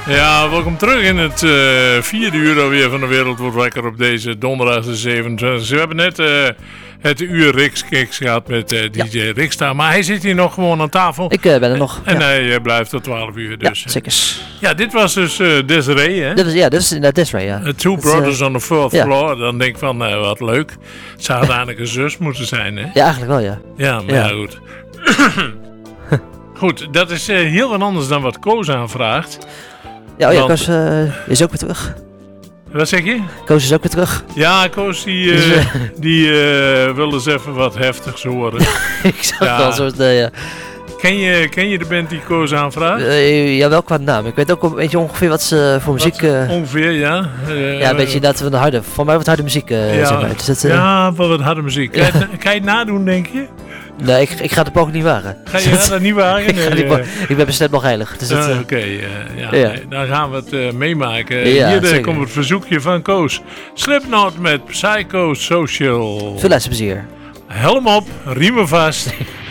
Ja, welkom terug in het vierde uur alweer van de Wereld Wordt Wakker op deze donderdag de 27. We hebben net het uur Riks Kicks gehad met DJ Rikstra, maar hij zit hier nog gewoon aan tafel. Ik ben er nog. En hij blijft tot 12 uur dus. Ja, zeker. Ja, dit was dus Desiree, hè? Dit is inderdaad Desiree, ja. Two Brothers on the Fourth Floor. Dan denk ik van, wat leuk. Het zou eigenlijk een zus moeten zijn, hè? Ja, eigenlijk wel, ja. Ja, maar ja goed. Goed, dat is heel wat anders dan wat Koos aanvraagt. Ja, Koos is ook weer terug. Wat zeg je? Koos is ook weer terug. Ja, Koos die wil eens even wat heftigs horen. Ik zag het al zo. Ja. Ken je de band die Koos aanvraagt? Ja, wel qua naam. Ik weet ook een beetje ongeveer wat ze voor muziek... ongeveer, ja. Ja, een beetje inderdaad van harde. Voor mij wat harde muziek, zeg maar. Dus dat, ja, wat harde muziek. Kan je het nadoen, denk je? Nee, ik ga de poging niet wagen. Ga je dat niet wagen? Ik ben bestemd nog heilig. Dus Oké, dan gaan we het meemaken. Ja, hier komt het verzoekje van Koos. Slipknot met Psychosocial. Veel luisterplezier. Helm op, riemen vast.